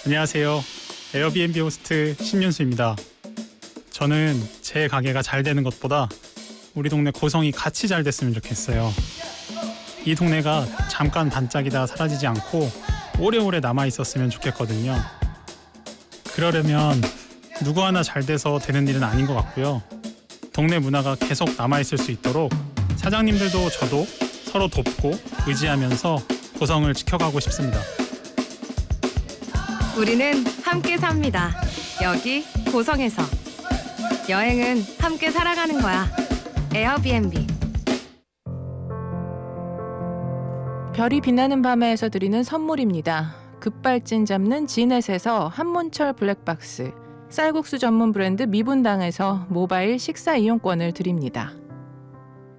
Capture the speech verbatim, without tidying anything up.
안녕하세요. 에어비앤비 호스트 신윤수입니다. 저는 제 가게가 잘 되는 것보다 우리 동네 고성이 같이 잘 됐으면 좋겠어요. 이 동네가 잠깐 반짝이다 사라지지 않고 오래오래 남아있었으면 좋겠거든요. 그러려면 누구 하나 잘 돼서 되는 일은 아닌 것 같고요. 동네 문화가 계속 남아있을 수 있도록 사장님들도 저도 서로 돕고 의지하면서 고성을 지켜가고 싶습니다. 우리는 함께 삽니다. 여기 고성에서. 여행은 함께 살아가는 거야. 에어비앤비. 별이 빛나는 밤에서 드리는 선물입니다. 급발진 잡는 지넷에서 한문철 블랙박스, 쌀국수 전문 브랜드 미분당에서 모바일 식사 이용권을 드립니다.